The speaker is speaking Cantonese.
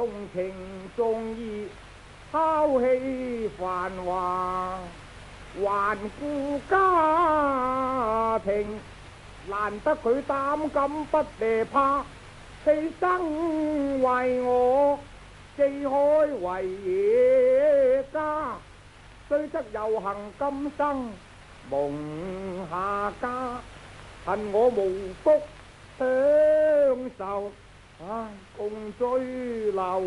重情重義，拋棄繁華，環顧家庭，難得佢膽敢不射怕，犧牲為我，四海為野家，雖則有幸今生蒙下家，恨我無福享受，唉，共追流。